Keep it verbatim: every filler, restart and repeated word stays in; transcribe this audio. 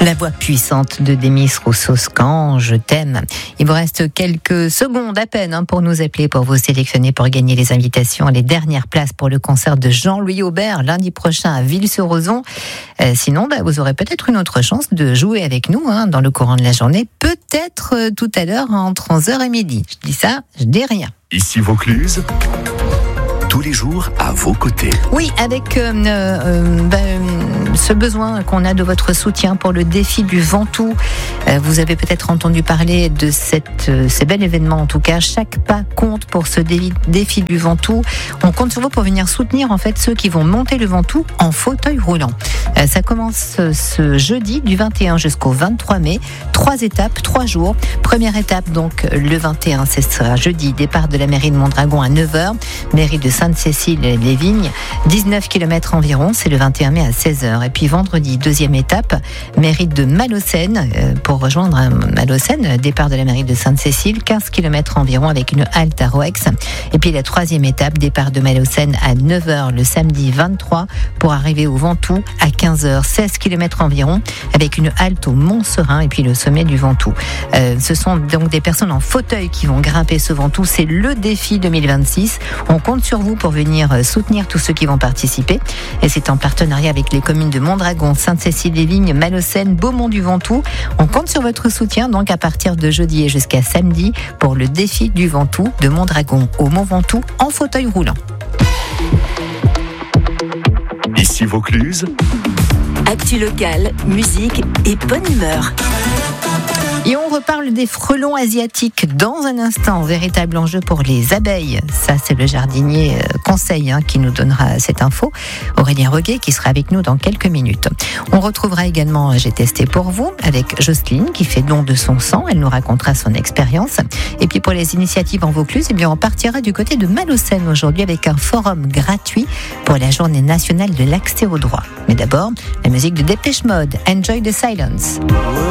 La voix puissante de Demis Rousseau-Scan, je t'aime. Il vous reste quelques secondes à peine hein, pour nous appeler, pour vous sélectionner, pour gagner les invitations, les dernières places pour le concert de Jean-Louis Aubert lundi prochain à Ville-sur-Ozon. Euh, sinon, bah, vous aurez peut-être une autre chance de jouer avec nous hein, dans le courant de la journée, peut-être euh, tout à l'heure entre onze heures et midi. Je dis ça, je dis rien. Ici Vaucluse, tous les jours à vos côtés. Oui, avec euh, euh, bah, ce besoin qu'on a de votre soutien pour le défi du Ventoux. Euh, vous avez peut-être entendu parler de cette, euh, ce bel événement. En tout cas, chaque pas compte pour ce défi, défi du Ventoux. On compte sur vous pour venir soutenir en fait ceux qui vont monter le Ventoux en fauteuil roulant. Euh, ça commence ce jeudi du vingt et un jusqu'au vingt-trois mai. Trois étapes, trois jours. Première étape donc le vingt et un, c'est ce jeudi, départ de la mairie de Mondragon à neuf heures, mairie de Sainte-Cécile-les-Vignes, dix-neuf kilomètres environ, c'est le vingt et un mai à seize heures. Et puis vendredi, deuxième étape, mairie de Malaucène, euh, pour rejoindre Malaucène, départ de la mairie de Sainte-Cécile, quinze kilomètres environ avec une halte à Roex. Et puis la troisième étape, départ de Malaucène à neuf heures le samedi vingt-trois pour arriver au Ventoux à quinze heures, seize kilomètres environ avec une halte au Mont-Serein et puis le sommet du Ventoux. Euh, ce sont donc des personnes en fauteuil qui vont grimper ce Ventoux. C'est le défi deux mille vingt-six. On compte sur vous pour venir soutenir tous ceux qui vont participer. Et c'est en partenariat avec les communes de Mondragon, Sainte-Cécile-les-Vignes, Malaucène, Beaumont-du-Ventoux. On compte sur votre soutien donc à partir de jeudi et jusqu'à samedi pour le défi du Ventoux de Mondragon au Mont-Ventoux en fauteuil roulant. Ici Vaucluse. Actu locale, musique et bonne humeur. Et on reparle des frelons asiatiques dans un instant, véritable enjeu pour les abeilles. Ça, c'est le jardinier Conseil hein, qui nous donnera cette info. Aurélien Reguet qui sera avec nous dans quelques minutes. On retrouvera également J'ai testé pour vous avec Jocelyne qui fait don de son sang. Elle nous racontera son expérience. Et puis pour les initiatives en Vaucluse, eh bien, on partira du côté de Malaucène aujourd'hui avec un forum gratuit pour la journée nationale de l'accès au droit. Mais d'abord, la musique de Dépêche Mode, Enjoy the Silence.